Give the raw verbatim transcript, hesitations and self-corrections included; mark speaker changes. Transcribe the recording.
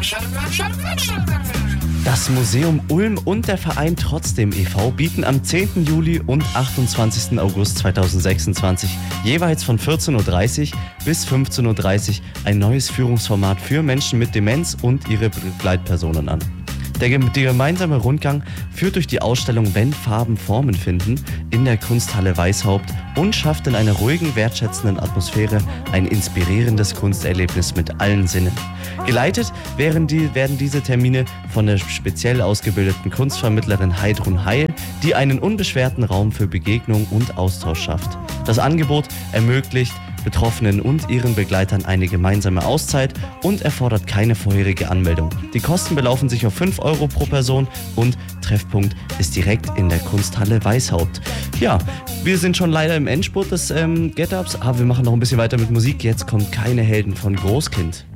Speaker 1: Das Museum Ulm und der Verein Trotzdem e V bieten am zehnten Juli und achtundzwanzigsten August zweitausendsechsundzwanzig jeweils von vierzehn Uhr dreißig bis fünfzehn Uhr dreißig ein neues Führungsformat für Menschen mit Demenz und ihre Begleitpersonen an. Der, der gemeinsame Rundgang führt durch die Ausstellung Wenn Farben Formen finden in der Kunsthalle Weishaupt und schafft in einer ruhigen, wertschätzenden Atmosphäre ein inspirierendes Kunsterlebnis mit allen Sinnen. Geleitet werden, die, werden diese Termine von der speziell ausgebildeten Kunstvermittlerin Heidrun Heil, die einen unbeschwerten Raum für Begegnung und Austausch schafft. Das Angebot ermöglicht Betroffenen und ihren Begleitern eine gemeinsame Auszeit und erfordert keine vorherige Anmeldung. Die Kosten belaufen sich auf fünf Euro pro Person und Treffpunkt ist direkt in der Kunsthalle Weishaupt. Ja, wir sind schon leider im Endspurt des ähm, Get-Ups, aber wir machen noch ein bisschen weiter mit Musik. Jetzt kommt Keine Helden von Großkind.